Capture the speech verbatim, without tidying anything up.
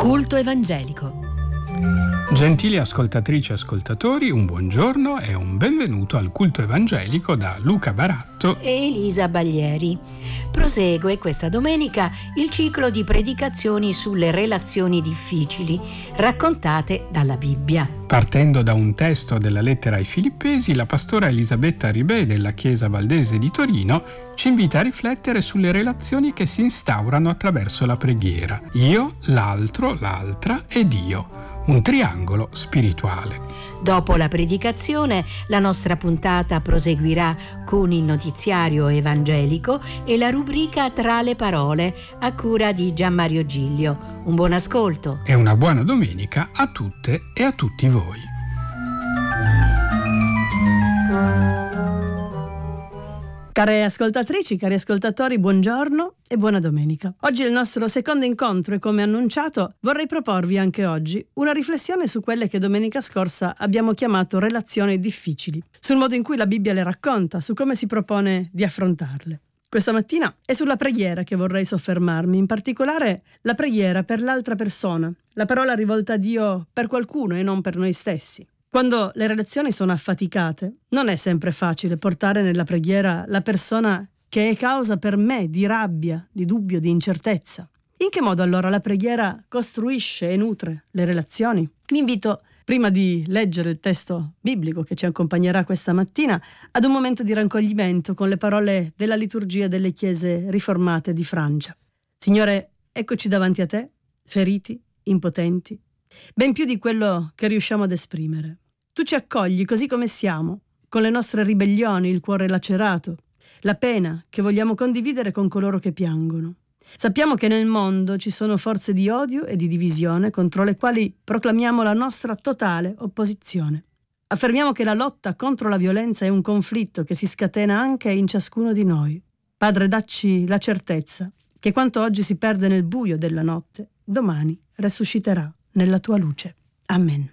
Culto evangelico. Gentili ascoltatrici e ascoltatori, un buongiorno e un benvenuto al Culto evangelico da Luca Baratto e Elisa Baglieri. Prosegue questa domenica il ciclo di predicazioni sulle relazioni difficili raccontate dalla Bibbia. Partendo da un testo della lettera ai Filippesi, la pastora Elisabetta Ribè della Chiesa Valdese di Torino ci invita a riflettere sulle relazioni che si instaurano attraverso la preghiera. Io, l'altro, l'altra e Dio. Un triangolo spirituale. Dopo la predicazione, la nostra puntata proseguirà con il notiziario evangelico e la rubrica Tra le parole a cura di Gianmario Giglio. Un buon ascolto e una buona domenica a tutte e a tutti voi. Care ascoltatrici, cari ascoltatori, buongiorno e buona domenica. Oggi è il nostro secondo incontro e, come annunciato, vorrei proporvi anche oggi una riflessione su quelle che domenica scorsa abbiamo chiamato relazioni difficili, sul modo in cui la Bibbia le racconta, su come si propone di affrontarle. Questa mattina è sulla preghiera che vorrei soffermarmi, in particolare la preghiera per l'altra persona, la parola rivolta a Dio per qualcuno e non per noi stessi. Quando le relazioni sono affaticate, non è sempre facile portare nella preghiera la persona che è causa per me di rabbia, di dubbio, di incertezza. In che modo allora la preghiera costruisce e nutre le relazioni? Vi invito, prima di leggere il testo biblico che ci accompagnerà questa mattina, ad un momento di raccoglimento con le parole della liturgia delle chiese riformate di Francia. Signore, eccoci davanti a te, feriti, impotenti, ben più di quello che riusciamo ad esprimere. Tu ci accogli così come siamo, con le nostre ribellioni, il cuore lacerato, la pena che vogliamo condividere con coloro che piangono. Sappiamo che nel mondo ci sono forze di odio e di divisione contro le quali proclamiamo la nostra totale opposizione. Affermiamo che la lotta contro la violenza è un conflitto che si scatena anche in ciascuno di noi. Padre, dacci la certezza che quanto oggi si perde nel buio della notte, domani resusciterà nella tua luce. Amen.